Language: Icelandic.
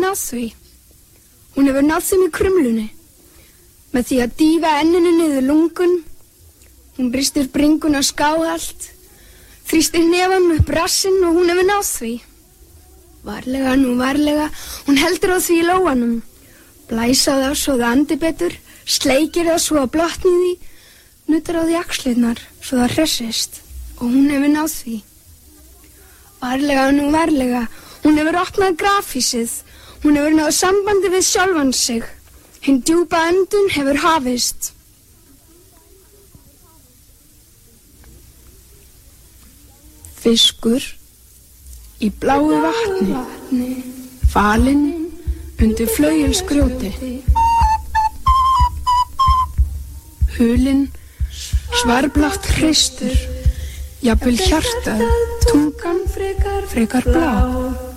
náð því. Hún hefur náð þeim í krumlunni. Með því að dýfa enninu niður lungun. Hún ristir bringuna skáhalt. Þrýstir hnefanum upp rassinn og hún hefur náð því. Varlega, nú varlega, hún heldur á því í lóanum. Blæs á það svo það andi betur, sleikir það svo að blotni því, nuttar á því axlirnar svo það hressist og hún hefur náð því. Varlega, nú varlega, hún hefur opnað grafhýsið, hún hefur náð sambandi við sjálfan sig. Hinn djúpa öndun hefur hafist. Fiskur í bláu vatni, falinn undir flauelsgrjóti. Hulinn svarblátt hreistur, jafnvel hjartað, tungan frekar blá.